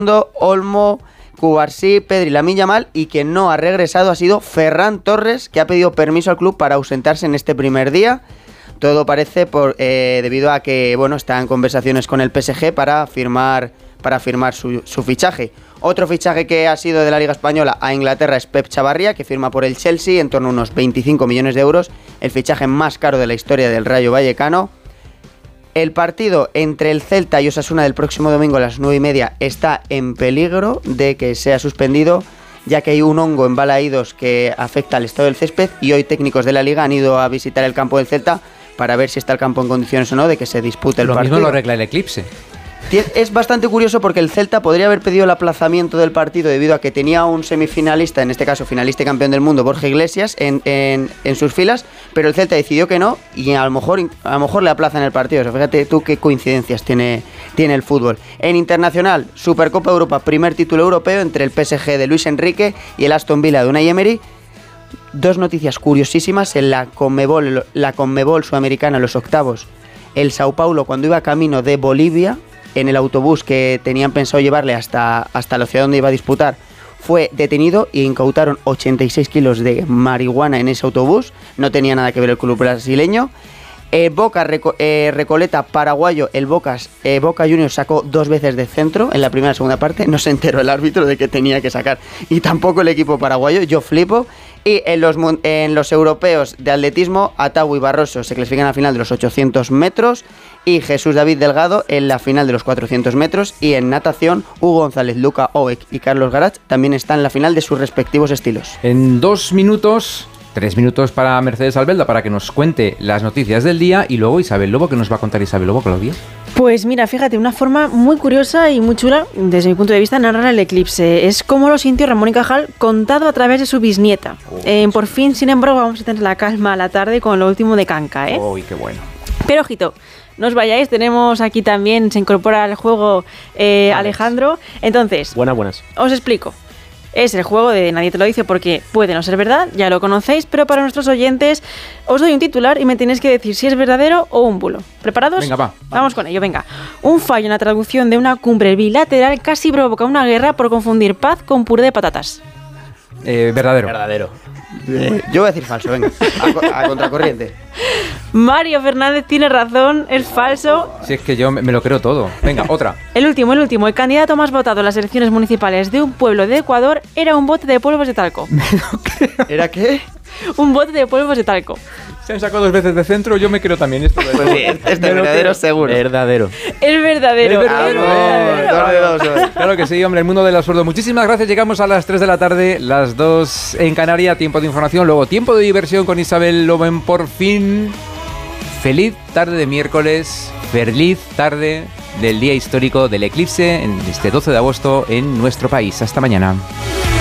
Olmo, Cubarsí, Pedri, Lamine Yamal, y quien no ha regresado ha sido Ferran Torres, que ha pedido permiso al club para ausentarse en este primer día. Todo parece debido a que está en conversaciones con el PSG para firmar su fichaje. Otro fichaje que ha sido de la Liga Española a Inglaterra es Pep Chavarría, que firma por el Chelsea en torno a unos 25 millones de euros, el fichaje más caro de la historia del Rayo Vallecano. El partido entre el Celta y Osasuna del próximo domingo a las 9:30 está en peligro de que sea suspendido, ya que hay un hongo en Balaídos que afecta al estado del césped, y hoy técnicos de la Liga han ido a visitar el campo del Celta para ver si está el campo en condiciones o no de que se dispute el partido. Lo mismo lo arregla el Eclipse. Es bastante curioso porque el Celta podría haber pedido el aplazamiento del partido debido a que tenía un semifinalista, en este caso finalista y campeón del mundo, Borja Iglesias, en sus filas, pero el Celta decidió que no, y a lo mejor le aplazan el partido. O sea, fíjate tú qué coincidencias tiene el fútbol. En internacional, Supercopa Europa, primer título europeo entre el PSG de Luis Enrique y el Aston Villa de Unai Emery. Dos noticias curiosísimas: en la Conmebol sudamericana, los octavos, el Sao Paulo, cuando iba camino de Bolivia, en el autobús que tenían pensado llevarle hasta la ciudad donde iba a disputar, fue detenido y incautaron 86 kilos de marihuana en ese autobús. No tenía nada que ver el club brasileño. Boca Recoleta paraguayo, el Boca Juniors sacó 2 veces de centro en la primera y segunda parte. No se enteró el árbitro de que tenía que sacar, y tampoco el equipo paraguayo. Yo flipo. Y en los europeos de atletismo, Atau y Barroso se clasifican a la final de los 800 metros y Jesús David Delgado en la final de los 400 metros. Y en natación, Hugo González, Luca Oek y Carlos Garach también están en la final de sus respectivos estilos. En 2 minutos... 3 minutos para Mercedes Albelda para que nos cuente las noticias del día, y luego Isabel Lobo. ¿Qué nos va a contar Isabel Lobo, Claudia? Pues mira, fíjate, una forma muy curiosa y muy chula, desde mi punto de vista, narrar el eclipse. Es como lo sintió Ramón y Cajal, contado a través de su bisnieta. Por fin, sin embargo, vamos a tener la calma a la tarde con lo último de Canca, ¿eh? ¡Uy, qué bueno! Pero ojito, no os vayáis, tenemos aquí también, se incorpora al juego Alejandro. Entonces, buenas. Os explico. Es el juego de Nadie te lo dice, porque puede no ser verdad, ya lo conocéis, pero para nuestros oyentes os doy un titular y me tenéis que decir si es verdadero o un bulo. ¿Preparados? Venga, Vamos con ello, venga. Un fallo en la traducción de una cumbre bilateral casi provoca una guerra por confundir paz con puré de patatas. Verdadero. Yo voy a decir falso, venga, a contracorriente. Mario Fernández tiene razón, es falso. Si es que yo me lo creo todo. Venga, otra. El último. El candidato más votado en las elecciones municipales de un pueblo de Ecuador era un bote de polvos de talco. Me lo creo. ¿Era qué? Un bote de polvos de talco. Se han sacado 2 veces de centro, yo me creo también esto. Pues sí, es de verdadero seguro. Verdadero. Es verdadero. Claro que sí, hombre, el mundo del absurdo. Muchísimas gracias, llegamos a las 3 de la tarde, las 2 en Canarias, tiempo de información, luego tiempo de diversión con Isabel Lobo en Por Fin. Feliz tarde de miércoles, feliz tarde del día histórico del eclipse, en este 12 de agosto en nuestro país. Hasta mañana.